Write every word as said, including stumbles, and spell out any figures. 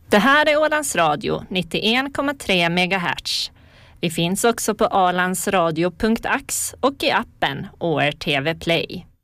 Det här är Ålands Radio nittioen komma tre megahertz. Vi finns också på ålandsradio punkt ax och i appen O R T V Play.